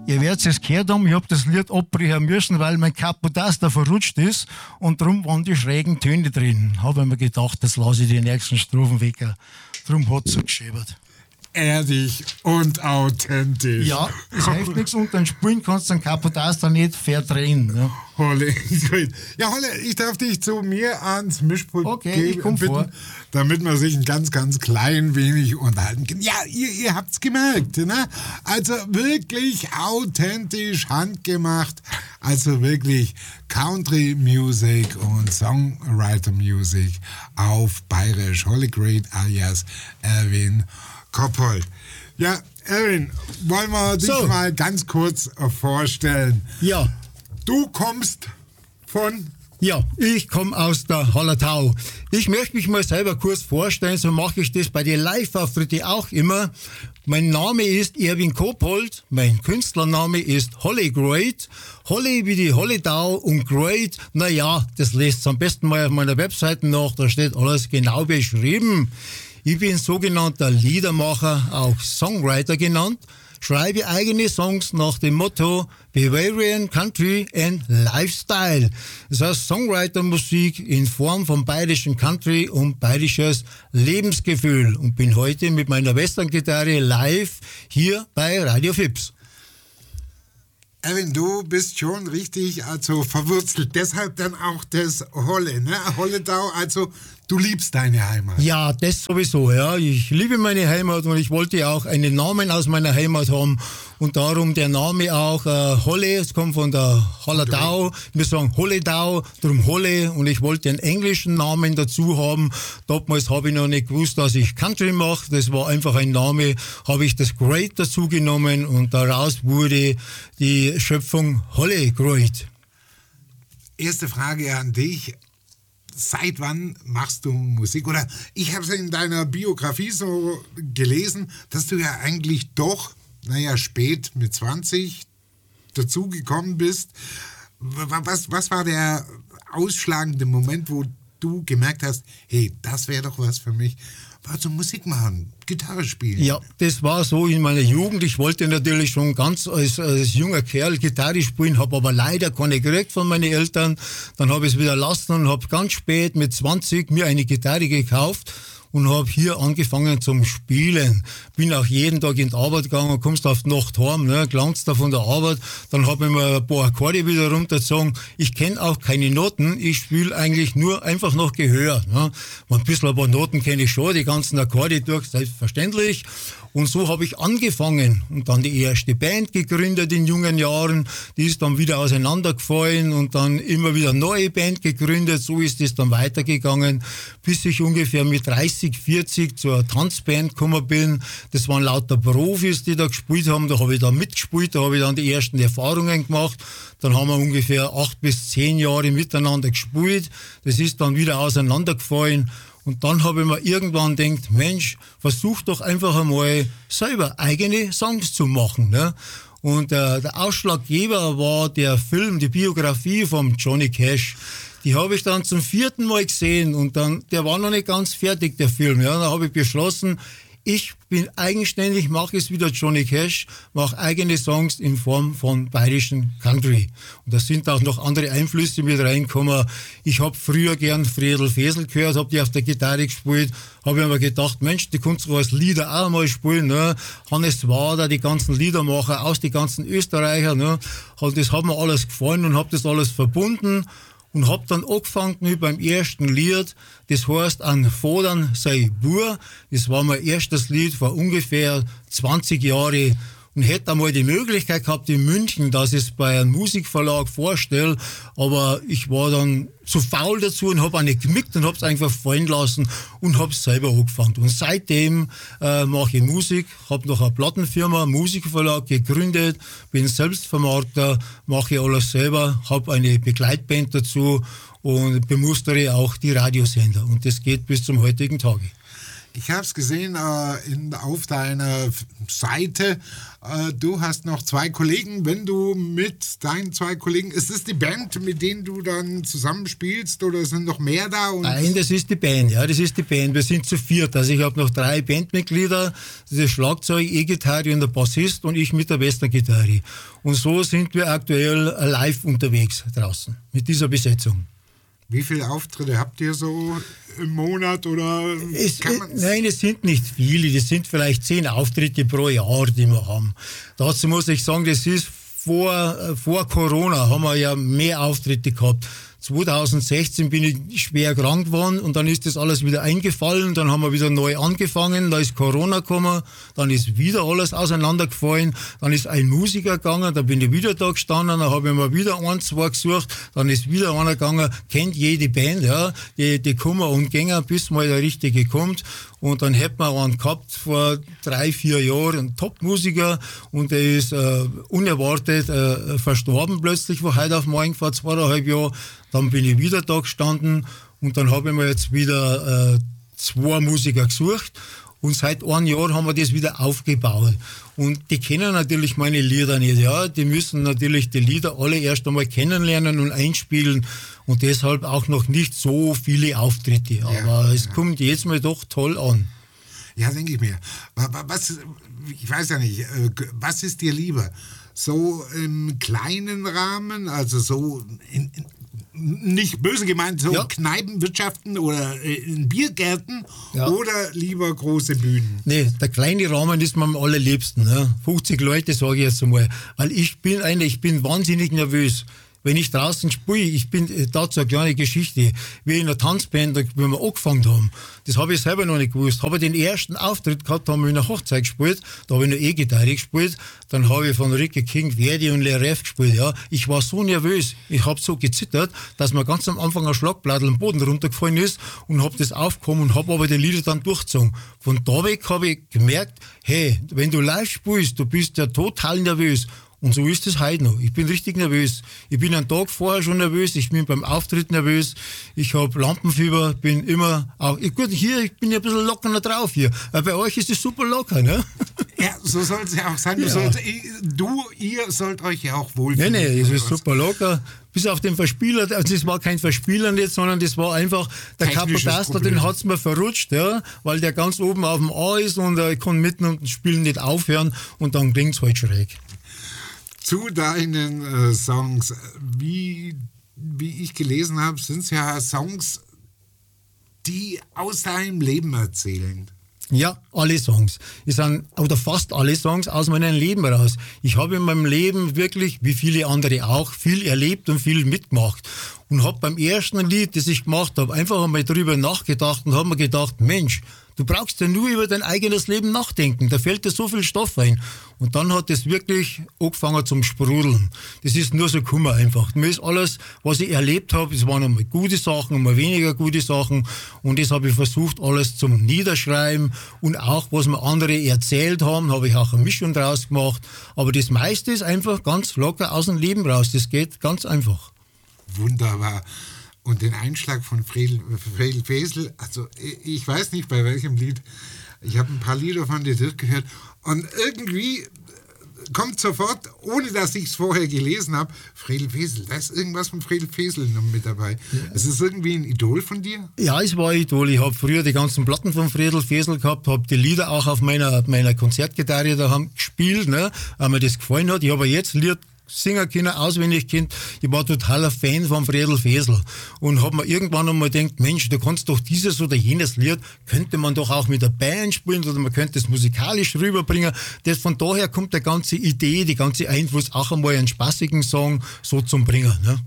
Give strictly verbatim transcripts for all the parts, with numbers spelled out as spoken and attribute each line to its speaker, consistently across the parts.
Speaker 1: Ihr werdet es gehört haben, ich habe das Lied abbrechen müssen, weil mein Kapotaster verrutscht ist und darum waren die schrägen Töne drin. Habe ich mir gedacht, das lasse ich die nächsten Strophen weg. Darum hat es so geschäbert.
Speaker 2: Ehrlich und authentisch.
Speaker 1: Ja, es hilft nichts und dann spielen kannst du den Kapotaster nicht verdrehen. Ja.
Speaker 2: Holle, ja, Holle, ich darf dich zu mir ans Mischpult
Speaker 1: okay,
Speaker 2: geben,
Speaker 1: ich komm
Speaker 2: bitten,
Speaker 1: vor.
Speaker 2: damit man sich ein ganz, ganz klein wenig unterhalten kann. Ja, ihr, ihr habt's gemerkt, ne? Also wirklich authentisch, handgemacht, also wirklich Country Music und Songwriter Music auf Bayerisch. Holle Great alias Erwin Koppold. Ja, Erwin, wollen wir dich
Speaker 1: so.
Speaker 2: mal ganz kurz vorstellen?
Speaker 1: Ja.
Speaker 2: Du kommst von...
Speaker 1: Ja, ich komme aus der Hallertau. Ich möchte mich mal selber kurz vorstellen, so mache ich das bei den Live-Auftritten auch immer. Mein Name ist Erwin Koppold, mein Künstlername ist Holle Great. Holle wie die Hallertau und Great, naja, das lest am besten mal auf meiner Webseite nach, da steht alles genau beschrieben. Ich bin sogenannter Liedermacher, auch Songwriter genannt, schreibe eigene Songs nach dem Motto Bavarian Country and Lifestyle. Das heißt Songwriter-Musik in Form von bayerischen Country und bayerisches Lebensgefühl und bin heute mit meiner Western-Gitarre live hier bei Radio Fips.
Speaker 2: Erwin, du bist schon richtig also verwurzelt, deshalb dann auch das Holle, ne? Hallertau, also du liebst deine Heimat.
Speaker 1: Ja, das sowieso, ja. Ich liebe meine Heimat und ich wollte auch einen Namen aus meiner Heimat haben und darum der Name auch äh, Holle, es kommt von der Hallertau, wir sagen Hallertau, darum Holle und ich wollte einen englischen Namen dazu haben. Damals habe ich noch nicht gewusst, dass ich Country mache, das war einfach ein Name, habe ich das Great dazu genommen und daraus wurde die Schöpfung Holle Great.
Speaker 2: Erste Frage an dich. Seit wann machst du Musik? Oder ich habe es in deiner Biografie so gelesen, dass du ja eigentlich doch, naja, spät mit zwanzig dazugekommen bist. Was, was war der ausschlagende Moment, wo du gemerkt hast, hey, das wäre doch was für mich? War zum Musik machen, Gitarre spielen.
Speaker 1: Ja, das war so in meiner Jugend. Ich wollte natürlich schon ganz als, als junger Kerl Gitarre spielen, habe aber leider keine gekriegt von meinen Eltern. Dann habe ich es wieder lassen und habe ganz spät mit zwanzig mir eine Gitarre gekauft und habe hier angefangen zum Spielen. Bin auch jeden Tag in die Arbeit gegangen, kommst auf die Nacht heim, ne, gelangst da von der Arbeit, dann habe ich mir ein paar Akkorde wieder runtergezogen. Ich kenne auch keine Noten, ich spiele eigentlich nur einfach noch Gehör. Ne. Ein bisschen ein paar Noten kenne ich schon, die ganzen Akkorde durch, selbstverständlich. Und so habe ich angefangen und dann die erste Band gegründet in jungen Jahren. Die ist dann wieder auseinandergefallen und dann immer wieder eine neue Band gegründet. So ist es dann weitergegangen, bis ich ungefähr mit dreißig, vierzig zur Tanzband gekommen bin. Das waren lauter Profis, die da gespielt haben. Da habe ich dann mitgespielt, da habe ich dann die ersten Erfahrungen gemacht. Dann haben wir ungefähr acht bis zehn Jahre miteinander gespielt. Das ist dann wieder auseinandergefallen. Und dann habe ich mir irgendwann gedacht, Mensch, versuch doch einfach einmal selber eigene Songs zu machen. Ne? Und äh, der Ausschlaggeber war der Film, die Biografie von Johnny Cash. Die habe ich dann zum vierten Mal gesehen und dann, der war noch nicht ganz fertig, der Film. Ja, da habe ich beschlossen, ich bin eigenständig, mache es wieder Johnny Cash, mache eigene Songs in Form von bayerischen Country. Und da sind auch noch andere Einflüsse mit reingekommen. Ich habe früher gern Friedel Fesel gehört, habe die auf der Gitarre gespielt, habe mir gedacht, Mensch, die kannst du als Lieder auch mal spielen. Ne? Hannes Wader, die ganzen Liedermacher aus, die ganzen Österreicher. Ne? Und das hat mir alles gefallen und habe das alles verbunden. Und hab dann angefangen mit beim ersten Lied, das heißt An Fodern sei Bur. Das war mein erstes Lied vor ungefähr zwanzig Jahren. Und hätte einmal die Möglichkeit gehabt in München, dass ich es bei einem Musikverlag vorstelle, aber ich war dann zu faul dazu und habe auch nicht gemickt und habe es einfach fallen lassen und habe es selber angefangen. Und seitdem äh, mache ich Musik, habe noch eine Plattenfirma, einen Musikverlag gegründet, bin Selbstvermarkter, mache alles selber, habe eine Begleitband dazu und bemustere auch die Radiosender. Und das geht bis zum heutigen Tage.
Speaker 2: Ich habe es gesehen äh, in, auf deiner Seite. Äh, du hast noch zwei Kollegen. Wenn du mit deinen zwei Kollegen, ist das die Band, mit denen du dann zusammenspielst oder sind noch mehr da? Und
Speaker 1: Nein, das ist die Band, ja, das ist die Band. Wir sind zu viert. Also ich habe noch drei Bandmitglieder, das Schlagzeug, E-Gitarre und der Bassist und ich mit der Western-Gitarre. Und so sind wir aktuell live unterwegs draußen mit dieser Besetzung.
Speaker 2: Wie viele Auftritte habt ihr so im Monat oder
Speaker 1: es, kann man Nein, es sind nicht viele. Das sind vielleicht zehn Auftritte pro Jahr, die wir haben. Dazu muss ich sagen, das ist vor, vor Corona haben wir ja mehr Auftritte gehabt. zwanzig sechzehn bin ich schwer krank geworden und dann ist das alles wieder eingefallen, dann haben wir wieder neu angefangen, da ist Corona gekommen, dann ist wieder alles auseinandergefallen, dann ist ein Musiker gegangen, dann bin ich wieder da gestanden, dann habe ich mir wieder ein, zwei gesucht, dann ist wieder einer gegangen, kennt jede Band, ja, die, die kommen und gehen, bis mal der Richtige kommt. Und dann hätten wir einen gehabt vor drei, vier Jahren, einen Top-Musiker, und der ist äh, unerwartet äh, verstorben plötzlich von heute auf morgen, vor zweieinhalb Jahren. Dann bin ich wieder da gestanden und dann habe ich mir jetzt wieder äh, zwei Musiker gesucht. Und seit einem Jahr haben wir das wieder aufgebaut. Und die kennen natürlich meine Lieder nicht, ja. Die müssen natürlich die Lieder alle erst einmal kennenlernen und einspielen. Und deshalb auch noch nicht so viele Auftritte. Aber ja, es ja. kommt jetzt mal doch toll an.
Speaker 2: Ja, denke ich mir. Was, ich weiß ja nicht, was ist dir lieber? So im kleinen Rahmen, also so in, in nicht böse gemeint, so ja. Kneipenwirtschaften oder in Biergärten, ja. oder lieber große Bühnen? Nee,
Speaker 1: der kleine Rahmen ist mir am allerliebsten. Ne? fünfzig Leute, sage ich jetzt einmal. Weil ich bin einer, ich bin wahnsinnig nervös. Wenn ich draußen spiele, ich bin dazu eine kleine Geschichte, wie in der Tanzband, wie wir angefangen haben, das habe ich selber noch nicht gewusst. Habe ich den ersten Auftritt gehabt, haben wir in einer Hochzeit gespielt, da habe ich noch E-Gitarre gespielt, dann habe ich von Ricky King, Verdi und Leref gespielt. Ja. Ich war so nervös, ich habe so gezittert, dass mir ganz am Anfang ein Schlagblatt am Boden runtergefallen ist und habe das aufgekommen und habe aber die Lieder dann durchgezogen. Von da weg habe ich gemerkt, hey, wenn du live spielst, du bist ja total nervös. Und so ist es heute noch. Ich bin richtig nervös. Ich bin einen Tag vorher schon nervös, ich bin beim Auftritt nervös, ich habe Lampenfieber, bin immer auch, gut, hier, ich bin ja ein bisschen lockerer drauf hier. Aber bei euch ist es super locker, ne?
Speaker 2: Ja, so soll es ja auch sein. Du, ja. Sollt, du, ihr sollt euch ja auch wohlfühlen.
Speaker 1: Nee, nee, es ist super locker. Bis auf den Verspieler, also das war kein Verspieler jetzt, sondern das war einfach, der Kapotaster, den hat's mir verrutscht, ja, weil der ganz oben auf dem A ist und ich kann mitten und Spielen nicht aufhören und dann klingt's halt schräg.
Speaker 2: Zu deinen äh, Songs, wie, wie ich gelesen habe, sind es ja Songs, die aus deinem Leben erzählen.
Speaker 1: Ja, alle Songs. Es sind, oder fast alle Songs aus meinem Leben raus. Ich habe in meinem Leben wirklich, wie viele andere auch, viel erlebt und viel mitgemacht. Und habe beim ersten Lied, das ich gemacht habe, einfach einmal drüber nachgedacht und habe mir gedacht, Mensch, du brauchst ja nur über dein eigenes Leben nachdenken, da fällt dir so viel Stoff ein. Und dann hat es wirklich angefangen zum Sprudeln. Das ist nur so Kummer einfach. Mir ist alles, was ich erlebt habe, es waren einmal gute Sachen, einmal weniger gute Sachen. Und das habe ich versucht, alles zum Niederschreiben. Und auch, was mir andere erzählt haben, habe ich auch eine Mischung draus gemacht. Aber das meiste ist einfach ganz locker aus dem Leben raus. Das geht ganz einfach.
Speaker 2: Wunderbar. Und den Einschlag von Fredel, Fredel Fesel, also ich weiß nicht bei welchem Lied, ich habe ein paar Lieder von dir durchgehört und irgendwie kommt sofort, ohne dass ich es vorher gelesen habe, Fredel Fesel, da ist irgendwas von Fredel Fesel noch mit dabei. Ja. Ist es irgendwie ein Idol von dir?
Speaker 1: Ja, es war ein Idol. Ich habe früher die ganzen Platten von Fredel Fesel gehabt, habe die Lieder auch auf meiner, meiner Konzertgitarre da gespielt, ne, weil mir das gefallen hat. Ich habe jetzt Lied Singer können, auswendig kennt. Ich war totaler Fan von Fredel Fesel und habe mir irgendwann einmal gedacht, Mensch, du kannst doch dieses oder jenes Lied, könnte man doch auch mit der Band spielen oder man könnte es musikalisch rüberbringen. Das, von daher kommt die ganze Idee, die ganze Einfluss, auch einmal einen spaßigen Song so zum Bringen. Ne?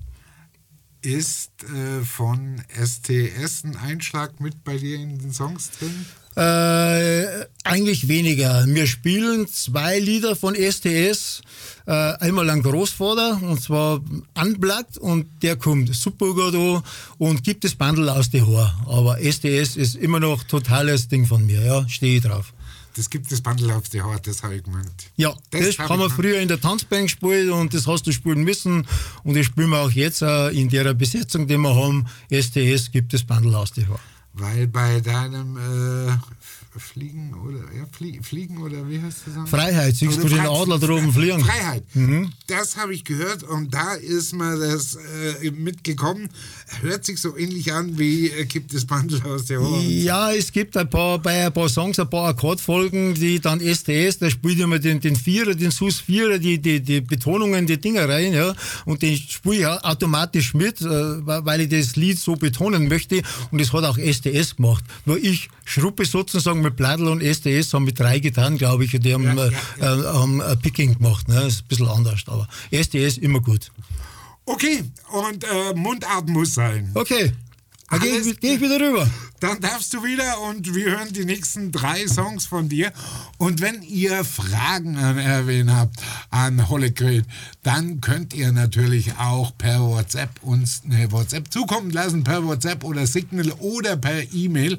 Speaker 2: Ist äh, von S T S ein Einschlag mit bei dir in den Songs drin?
Speaker 1: Äh, eigentlich weniger. Wir spielen zwei Lieder von S T S. Äh, einmal ein Großvater, und zwar Unplugged, und der kommt super gut an und gibt das Bandel aus den Haaren. Aber S T S ist immer noch totales Ding von mir, ja, stehe ich drauf.
Speaker 2: Das gibt das Bandel auf die Haare, das habe ich gemeint.
Speaker 1: Ja, das, das haben wir früher in der Tanzband gespielt und das hast du spielen müssen. Und das spielen wir auch jetzt äh, in der Besetzung, die wir haben. S T S gibt das Bandel aus die Haare.
Speaker 2: weil bei deinem äh, Fliegen oder ja, Flie Fliegen oder wie heißt das?
Speaker 1: Freiheit, siehst oder du den Adler da oben fliegen?
Speaker 2: Freiheit, mhm. Das habe ich gehört und da ist mir das äh, mitgekommen. Hört sich so ähnlich an wie äh, gibt es Bandel aus der Holland.
Speaker 1: Ja, es gibt ein paar, bei ein paar Songs ein paar Akkordfolgen, die dann S T S, da spielt immer den, den Vierer, den Sus Vierer, die, die, die Betonungen, die Dinger rein, ja, und den spiele ich automatisch mit, äh, weil ich das Lied so betonen möchte und das hat auch S T S gemacht. Nur ich schruppe sozusagen mit Pleidl und S T S haben mit drei Gitarren, glaube ich, die haben, ja, ja, ja. Äh, haben äh, Picking gemacht, ne? Das ist ein bisschen anders, aber S T S immer gut.
Speaker 2: Okay, und äh, Mundart muss sein.
Speaker 1: Okay, dann gehe ich, geh ich wieder rüber.
Speaker 2: Dann darfst du wieder und wir hören die nächsten drei Songs von dir. Und wenn ihr Fragen an Erwin habt, an Hollekret, dann könnt ihr natürlich auch per WhatsApp uns eine WhatsApp zukommen lassen, per WhatsApp oder Signal oder per E-Mail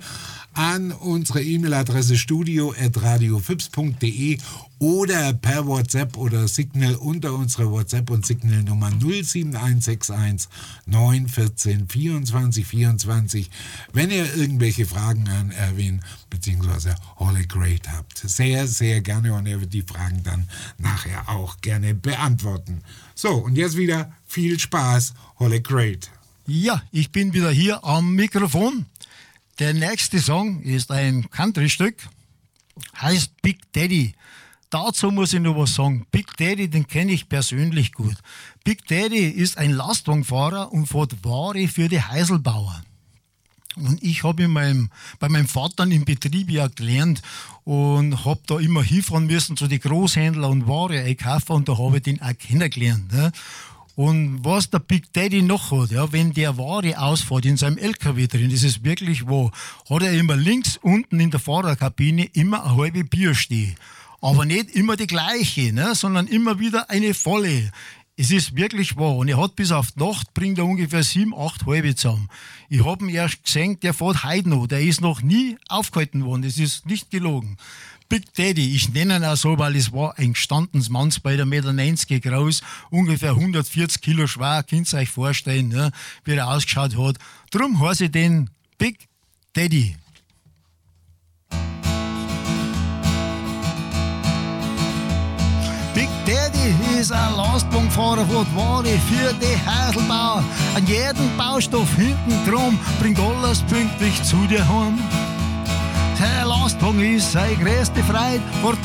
Speaker 2: an unsere E-Mail-Adresse studio at radiofips punkt de oder per WhatsApp oder Signal unter unserer WhatsApp- und Signal-Nummer null sieben eins sechs eins neun eins vier vierundzwanzig vierundzwanzig, wenn ihr irgendwelche Fragen an Erwin bzw. Hollekret habt. Sehr, sehr gerne und er wird die Fragen dann nachher auch gerne beantworten. So, und jetzt wieder viel Spaß, Hollekret.
Speaker 1: Ja, ich bin wieder hier am Mikrofon. Der nächste Song ist ein Country-Stück, heißt Big Daddy. Dazu muss ich noch was sagen. Big Daddy, den kenne ich persönlich gut. Big Daddy ist ein Lastwagenfahrer und fährt Ware für die Heiselbauer. Und ich habe meinem, bei meinem Vater im Betrieb ja gelernt und habe da immer hinfahren müssen zu den Großhändlern und Ware einkaufen und da habe ich den auch kennengelernt. Ne? Und was der Big Daddy noch hat, ja, wenn der Ware ausfährt in seinem L K W drin, das ist wirklich wahr, hat er immer links unten in der Fahrerkabine immer eine halbe Bier stehen. Aber nicht immer die gleiche, ne, sondern immer wieder eine volle. Es ist wirklich wahr. Und er hat bis auf die Nacht, bringt er ungefähr sieben, acht halbe zusammen. Ich habe ihn erst gesehen, der fährt heute noch. Der ist noch nie aufgehalten worden. Das ist nicht gelogen. Big Daddy, ich nenne ihn auch so, weil es war ein gestandenes Mannsbein, eins Komma neunzig Meter groß, ungefähr hundertvierzig Kilo schwer, könnt ihr euch vorstellen, ne, wie er ausgeschaut hat. Drum heiße ich den Big Daddy. Big Daddy ist ein Lastwagenfahrer, fährt Ware für die Heiselbauer. An jeden Baustoff hinten drum, bringt alles pünktlich zu dir heim. Der Lastwagen ist seine größte Freude.